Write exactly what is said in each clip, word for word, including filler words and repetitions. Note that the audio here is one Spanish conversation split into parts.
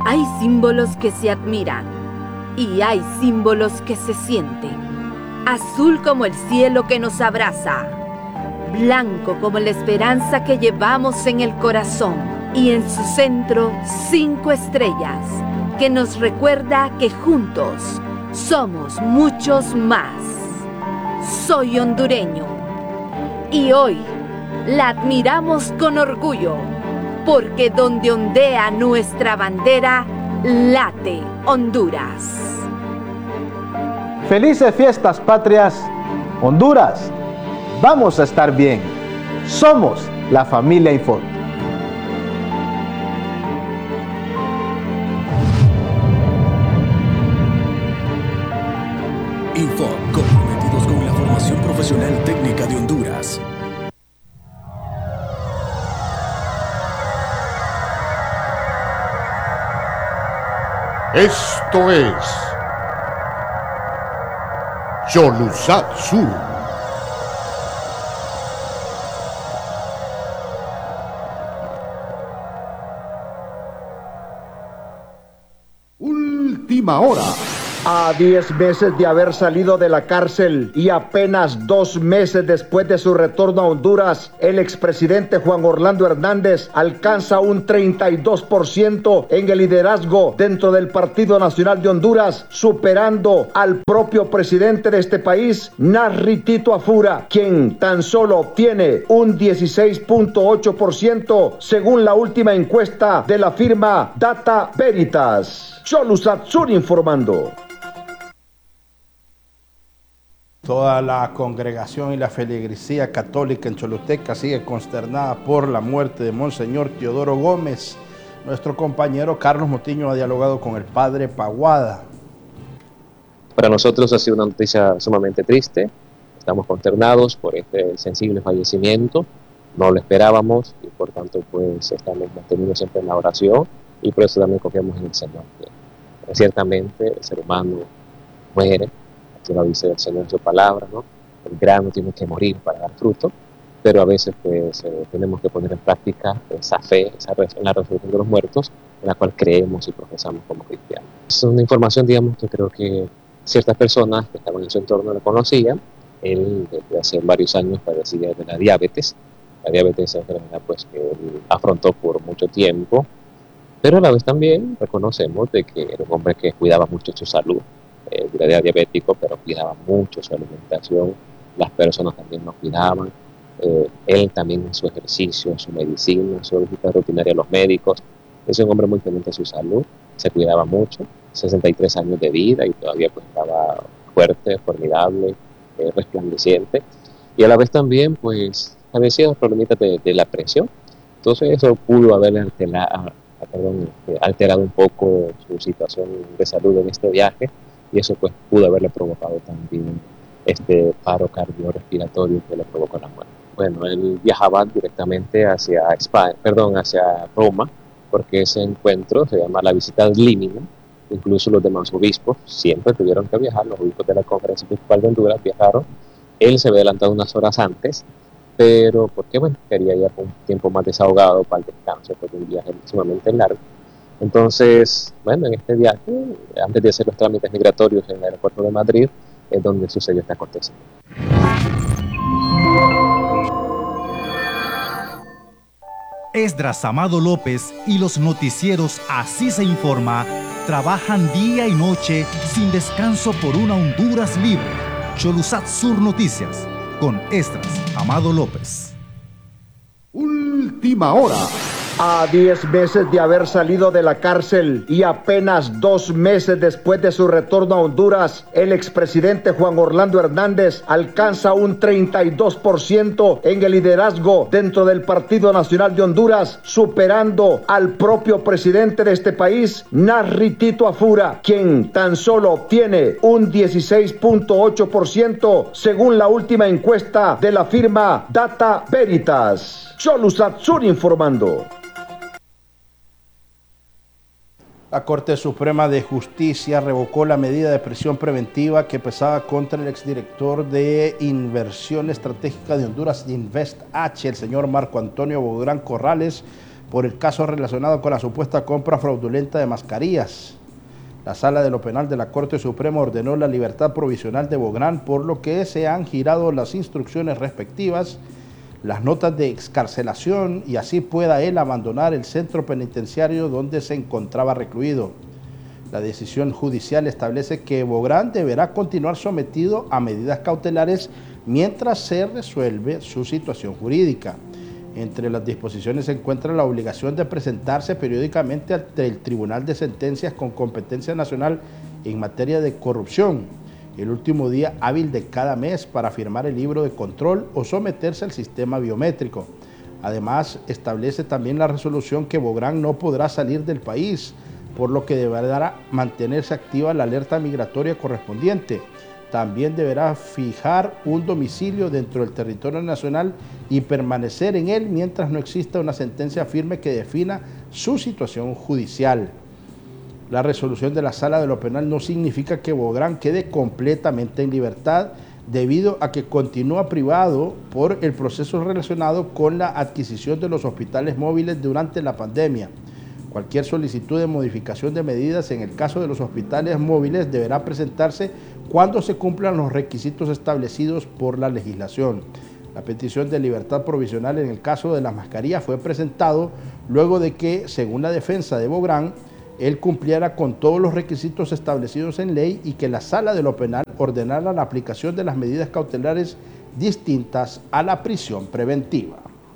Hay símbolos que se admiran y hay símbolos que se sienten. Azul como el cielo que nos abraza, blanco como la esperanza que llevamos en el corazón y en su centro cinco estrellas que nos recuerda que juntos somos muchos más. Soy hondureño y hoy la admiramos con orgullo, porque donde ondea nuestra bandera, late Honduras. Felices fiestas patrias, Honduras. Vamos a estar bien. Somos la familia Info. Info, comprometidos con la formación profesional técnica de Honduras. Esto es Cholusat Sur. Última hora. A diez meses de haber salido de la cárcel y apenas dos meses después de su retorno a Honduras, el expresidente Juan Orlando Hernández alcanza un treinta y dos por ciento en el liderazgo dentro del Partido Nacional de Honduras, superando al propio presidente de este país, Nasri Tito Afura, quien tan solo obtiene un dieciséis punto ocho por ciento según la última encuesta de la firma Data Veritas. Cholusat Sur informando. Toda la congregación y la feligresía católica en Choluteca sigue consternada por la muerte de Monseñor Teodoro Gómez. Nuestro compañero Carlos Motiño ha dialogado con el padre Paguada. Para nosotros ha sido una noticia sumamente triste. Estamos consternados por este sensible fallecimiento. No lo esperábamos y por tanto pues estamos mantenidos siempre en la oración y por eso también confiamos en el Señor. Que ciertamente el ser humano muere. Lo dice el Señor en su palabra, ¿no? El grano tiene que morir para dar fruto, pero a veces pues eh, tenemos que poner en práctica esa fe, esa en la resurrección de los muertos, en la cual creemos y profesamos como cristianos. Es una información, digamos, que creo que ciertas personas que estaban en su entorno la conocían. Él desde hace varios años padecía de la diabetes. La diabetes es una enfermedad pues, que él afrontó por mucho tiempo, pero a la vez también reconocemos de que era un hombre que cuidaba mucho su salud. Eh, era diabético, pero cuidaba mucho su alimentación, las personas también lo cuidaban, eh, él también en su ejercicio, su medicina, su visita rutinaria a los médicos. Es un hombre muy pendiente de su salud, se cuidaba mucho, sesenta y tres años de vida y todavía pues estaba fuerte, formidable, eh, resplandeciente, y a la vez también pues padecía los problemitas de, de la presión. Entonces eso pudo haber alterado, perdón, alterado un poco su situación de salud en este viaje, y eso pues pudo haberle provocado también este paro cardiorrespiratorio que le provocó la muerte. Bueno, él viajaba directamente hacia España, perdón, hacia Roma, porque ese encuentro se llama la visita ad limina. Incluso los demás obispos siempre tuvieron que viajar, los obispos de la Conferencia Episcopal de Honduras viajaron. Él se había adelantado unas horas antes, pero porque bueno, quería ir con un tiempo más desahogado para el descanso, porque un viaje sumamente largo. Entonces, bueno, en este viaje, antes de hacer los trámites migratorios en el aeropuerto de Madrid, es donde sucedió este acontecimiento. Esdras Amado López y los noticieros Así se informa trabajan día y noche sin descanso por una Honduras libre. Cholusat Sur Noticias con Esdras Amado López. Última hora. A diez meses de haber salido de la cárcel y apenas dos meses después de su retorno a Honduras, el expresidente Juan Orlando Hernández alcanza un treinta y dos por ciento en el liderazgo dentro del Partido Nacional de Honduras, superando al propio presidente de este país, Nasri Tito Afura, quien tan solo obtiene un dieciséis punto ocho por ciento según la última encuesta de la firma Data Veritas. Cholusat Sur informando. La Corte Suprema de Justicia revocó la medida de prisión preventiva que pesaba contra el exdirector de Inversión Estratégica de Honduras, InvestH, el señor Marco Antonio Bográn Corrales, por el caso relacionado con la supuesta compra fraudulenta de mascarillas. La Sala de lo Penal de la Corte Suprema ordenó la libertad provisional de Bográn, por lo que se han girado las instrucciones respectivas, las notas de excarcelación, y así pueda él abandonar el centro penitenciario donde se encontraba recluido. La decisión judicial establece que Bográn deberá continuar sometido a medidas cautelares mientras se resuelve su situación jurídica. Entre las disposiciones se encuentra la obligación de presentarse periódicamente ante el Tribunal de Sentencias con competencia nacional en materia de corrupción, el último día hábil de cada mes para firmar el libro de control o someterse al sistema biométrico. Además, establece también la resolución que Bográn no podrá salir del país, por lo que deberá mantenerse activa la alerta migratoria correspondiente. También deberá fijar un domicilio dentro del territorio nacional y permanecer en él mientras no exista una sentencia firme que defina su situación judicial. La resolución de la Sala de lo Penal no significa que Bográn quede completamente en libertad, debido a que continúa privado por el proceso relacionado con la adquisición de los hospitales móviles durante la pandemia. Cualquier solicitud de modificación de medidas en el caso de los hospitales móviles deberá presentarse cuando se cumplan los requisitos establecidos por la legislación. La petición de libertad provisional en el caso de las mascarillas fue presentado luego de que, según la defensa de Bográn, él cumpliera con todos los requisitos establecidos en ley y que la Sala de lo Penal ordenara la aplicación de las medidas cautelares distintas a la prisión preventiva.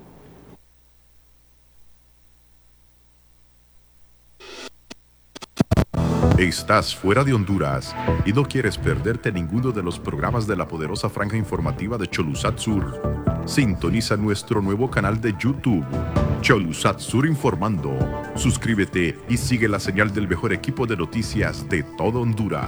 Estás fuera de Honduras y no quieres perderte ninguno de los programas de la poderosa franja informativa de Cholusat Sur. Sintoniza nuestro nuevo canal de YouTube, Cholusat Sur Informando. Suscríbete y sigue la señal del mejor equipo de noticias de todo Honduras.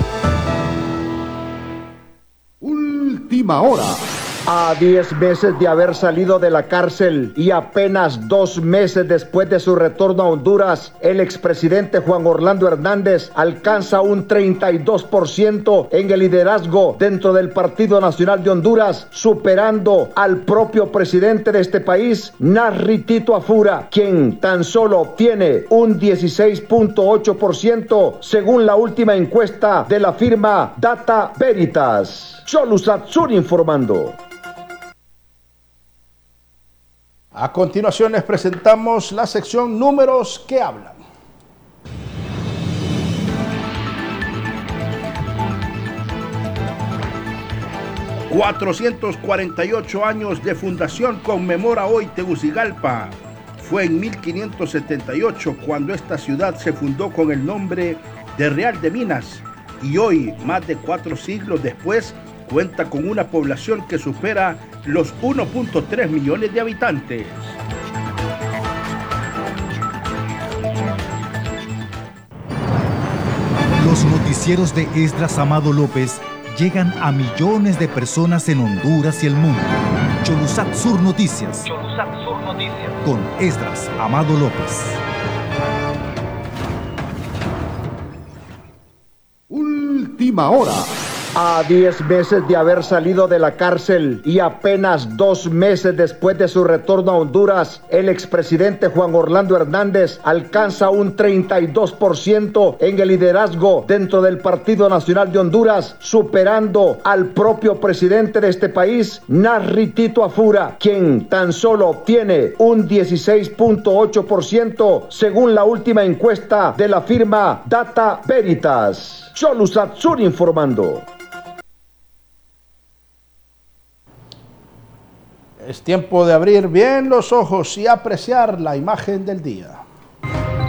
Última hora. A diez meses de haber salido de la cárcel y apenas dos meses después de su retorno a Honduras, el expresidente Juan Orlando Hernández alcanza un treinta y dos por ciento en el liderazgo dentro del Partido Nacional de Honduras, superando al propio presidente de este país, Nasri Tito Afura, quien tan solo obtiene un dieciséis punto ocho por ciento según la última encuesta de la firma Data Veritas. Cholusat Sur informando. A continuación les presentamos la sección Números que hablan. cuatrocientos cuarenta y ocho años de fundación conmemora hoy Tegucigalpa. Fue en mil quinientos setenta y ocho cuando esta ciudad se fundó con el nombre de Real de Minas y hoy, más de cuatro siglos después, cuenta con una población que supera los uno punto tres millones de habitantes. Los noticieros de Esdras Amado López llegan a millones de personas en Honduras y el mundo. Cholusat Sur Noticias. Cholusat Sur Noticias. Con Esdras Amado López. Última hora. A diez meses de haber salido de la cárcel y apenas dos meses después de su retorno a Honduras, el expresidente Juan Orlando Hernández alcanza un treinta y dos por ciento en el liderazgo dentro del Partido Nacional de Honduras, superando al propio presidente de este país, Nasri Tito Afura, quien tan solo obtiene un dieciséis punto ocho por ciento según la última encuesta de la firma Data Veritas. Cholusat Sur informando. Es tiempo de abrir bien los ojos y apreciar la imagen del día.